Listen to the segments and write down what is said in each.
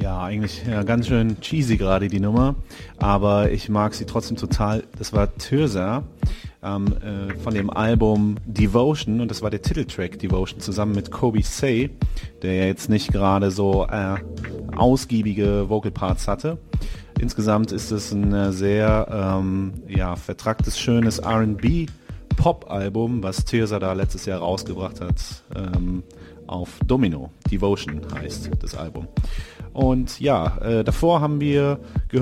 Ja, eigentlich ganz schön cheesy gerade die Nummer, aber ich mag sie trotzdem total. Das war Tirza von dem Album Devotion und das war der Titeltrack Devotion zusammen mit Kobe Say, der ja jetzt nicht gerade so ausgiebige Vocal Parts hatte. Insgesamt ist es ein sehr vertracktes, schönes R&B Pop-Album, was Tirza da letztes Jahr rausgebracht hat, auf Domino. Devotion heißt das Album. Und ja, zwei davor haben wir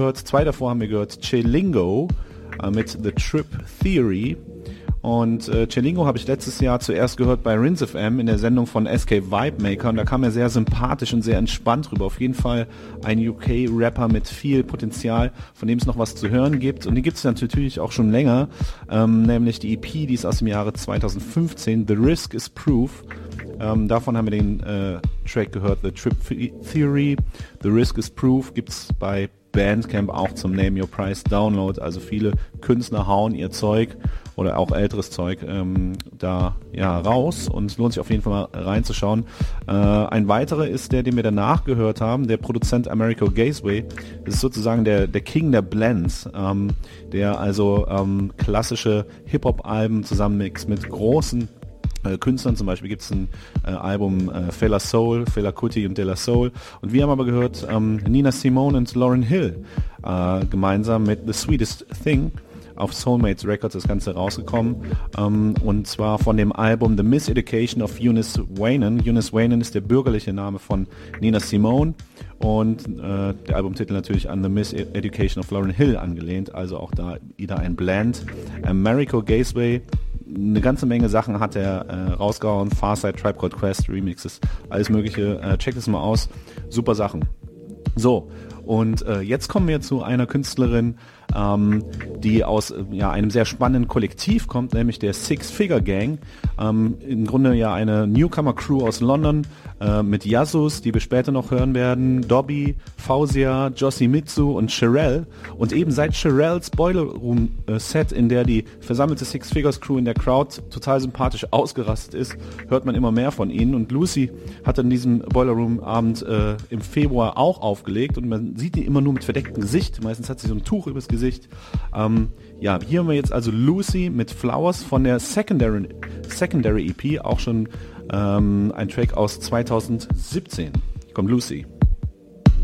gehört Chelingo mit The Trip Theory. Und Chelingo habe ich letztes Jahr zuerst gehört bei Rinse FM in der Sendung von SK Vibemaker und da kam er sehr sympathisch und sehr entspannt rüber. Auf jeden Fall ein UK-Rapper mit viel Potenzial, von dem es noch was zu hören gibt. Und die gibt es natürlich auch schon länger, nämlich die EP, die ist aus dem Jahre 2015, The Risk is Proof. Davon haben wir den Track gehört, The Trip Theory. The Risk is Proof gibt's bei Bandcamp auch zum Name Your Price Download. Also viele Künstler hauen ihr Zeug oder auch älteres Zeug da raus und es lohnt sich auf jeden Fall mal reinzuschauen. Ein weiterer ist der, den wir danach gehört haben, der Produzent Americo Gateway. Das ist sozusagen der King der Blends, der also klassische Hip-Hop-Alben zusammenmixt mit großen Künstlern. Zum Beispiel gibt es ein Album Fela Soul, Fela Kuti und De La Soul. Und wir haben aber gehört Nina Simone und Lauryn Hill gemeinsam mit The Sweetest Thing auf Soulmates Records das Ganze rausgekommen. Und zwar von dem Album The Miseducation of Eunice Wainen. Eunice Wainen ist der bürgerliche Name von Nina Simone. Und der Albumtitel natürlich an The Miseducation of Lauryn Hill angelehnt. Also auch da wieder ein Blend. Americo Gateway. Eine ganze Menge Sachen hat er rausgehauen. Farside, Tribe Called Quest, Remixes, alles mögliche. Checkt es mal aus. Super Sachen. So, und jetzt kommen wir zu einer Künstlerin, die aus einem sehr spannenden Kollektiv kommt, nämlich der Six Figure Gang. Im Grunde ja eine Newcomer-Crew aus London mit Yasus, die wir später noch hören werden, Dobby, Fausia, Yoshimitsu und Sherelle. Und eben seit Sherelles Boiler Room Set, in der die versammelte Six Figures Crew in der Crowd total sympathisch ausgerastet ist, hört man immer mehr von ihnen. Und Lucy hat an diesem Boiler Room Abend im Februar auch aufgelegt und man sieht die immer nur mit verdecktem Gesicht. Meistens hat sie so ein Tuch übers Gesicht. Hier haben wir jetzt also Lucy mit Flowers von der Secondary EP, auch schon ein Track aus 2017. Kommt Lucy.